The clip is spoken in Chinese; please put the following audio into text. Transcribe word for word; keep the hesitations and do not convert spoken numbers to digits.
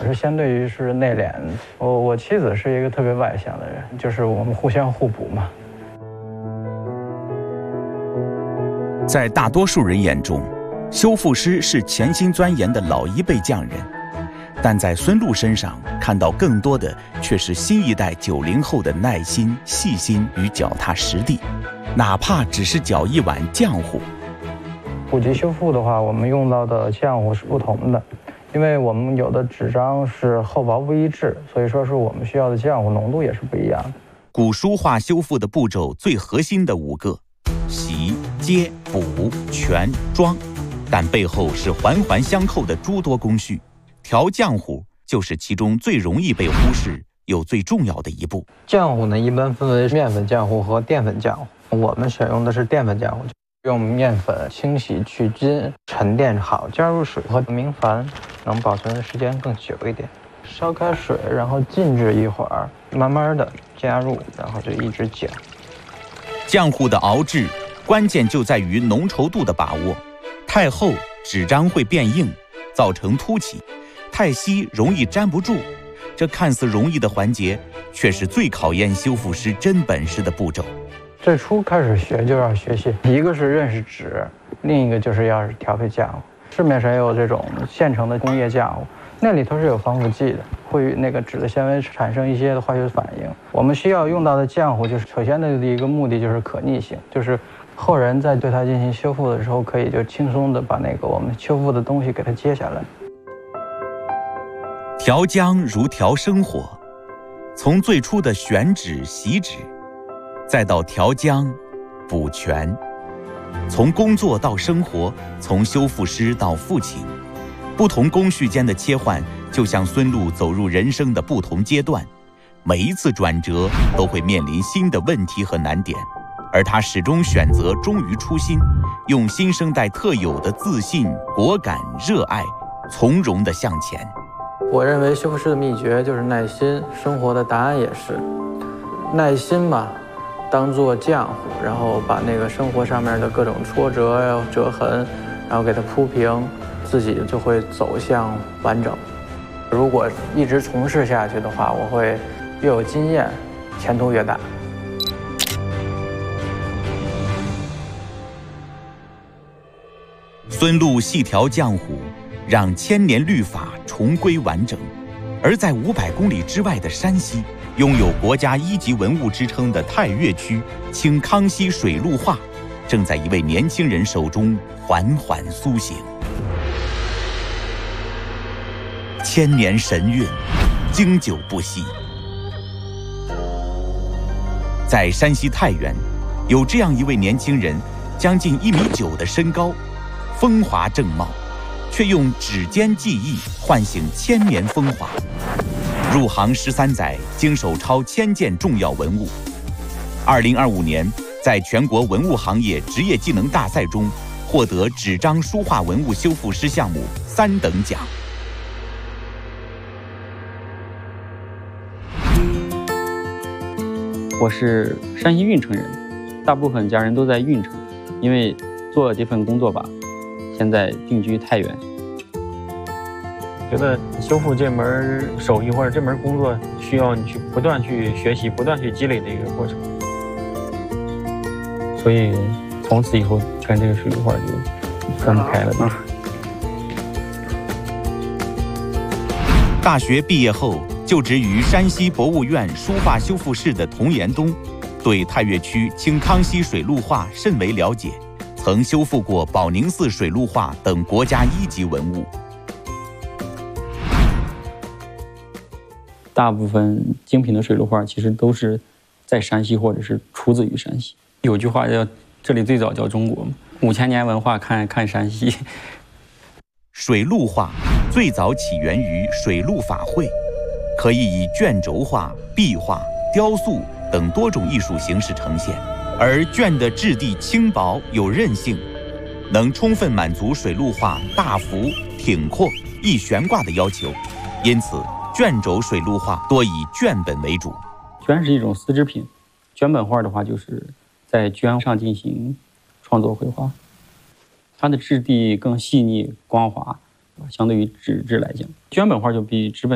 是相对于是内敛，我我妻子是一个特别外向的人，就是我们互相互补嘛。 在大多数人眼中，修复师是潜心钻研的老一辈匠人，但在孙路身上看到更多的却是新一代九零后的耐心、细心与脚踏实地，哪怕只是搅一碗浆糊。 古籍修复的话，我们用到的浆糊是不同的，因为我们有的纸张是厚薄不一致，所以说是我们需要的浆糊浓度也是不一样的。 古书画修复的步骤最核心的五个：洗、接、补、全、装，但背后是环环相扣的诸多工序。调浆糊就是其中最容易被忽视又最重要的一步。 浆糊呢，一般分为面粉浆糊和淀粉浆糊，我们选用的是淀粉浆糊。用面粉清洗去筋，沉淀好，加入水和明矾，能保存的时间更久一点。烧开水，然后静置一会儿，慢慢的加入，然后就一直搅。 浆糊的熬制关键就在于浓稠度的把握，太厚纸张会变硬，造成凸起；太稀容易粘不住。这看似容易的环节，却是最考验修复师真本事的步骤。 最初开始学就要学习，一个是认识纸，另一个就是要调配浆糊。市面上也有这种现成的工业浆糊，那里头是有防腐剂的，会与那个纸的纤维产生一些的化学反应。我们需要用到的浆糊，就是首先的一个目的就是可逆性，就是后人在对它进行修复的时候，可以就轻松的把那个我们修复的东西给它接下来。 调浆如调生活，从最初的选纸、洗纸，再到调浆、补全，从工作到生活，从修复师到父亲，不同工序间的切换，就像孙路走入人生的不同阶段，每一次转折都会面临新的问题和难点，而他始终选择忠于初心，用新生代特有的自信、果敢、热爱，从容地向前。 我认为修复师的秘诀就是耐心，生活的答案也是耐心吧。当做浆糊，然后把那个生活上面的各种挫折呀、折痕，然后给它铺平，自己就会走向完整。如果一直从事下去的话，我会越有经验，前途越大。 孙路细调浆糊，让千年律法重归完整。而在五百公里之外的山西，拥有国家一级文物之称的太岳区清康熙水陆画，正在一位年轻人手中缓缓苏醒。千年神韵，经久不息。在山西太原，有这样一位年轻人，将近一米九的身高，风华正茂，却用指尖技艺唤醒千年风华。入行十三载，经手超千件重要文物。二零二五年，在全国文物行业职业技能大赛中，获得纸张书画文物修复师项目三等奖。 我是山西运城人，大部分家人都在运城，因为做这份工作吧，现在定居太原。 觉得修复这门手艺或者这门工作需要你去不断去学习、不断去积累的一个过程，所以从此以后跟这个水陆画就分不开了。 大学毕业后就职于山西博物院书画修复室的童延东，对太岳区清康熙水陆画甚为了解，曾修复过宝宁寺水陆画等国家一级文物。 大部分精品的水陆画其实都是在山西或者是出自于山西。有句话叫“这里最早叫中国”嘛，五千年文化看看山西。 水陆画最早起源于水陆法会，可以以卷轴画、壁画、雕塑等多种艺术形式呈现，而卷的质地轻薄有韧性，能充分满足水陆画大幅、挺阔、易悬挂的要求，因此卷轴水陆画多以卷本为主。 卷是一种丝织品，卷本画的话就是在卷上进行创作绘画，它的质地更细腻光滑，相对于纸质来讲，卷本画就比纸本